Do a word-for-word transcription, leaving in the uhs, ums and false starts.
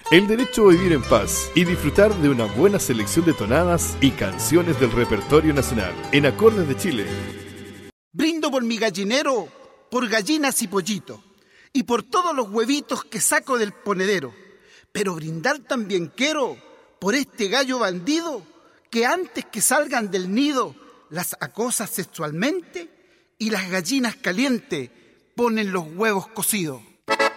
el derecho a vivir en paz y disfrutar de una buena selección de tonadas y canciones del repertorio nacional en Acordes de Chile. Brindo por mi gallinero, por gallinas y pollito, y por todos los huevitos que saco del ponedero. Pero brindar también quiero por este gallo bandido que antes que salgan del nido las acosa sexualmente y las gallinas calientes ponen los huevos cocidos.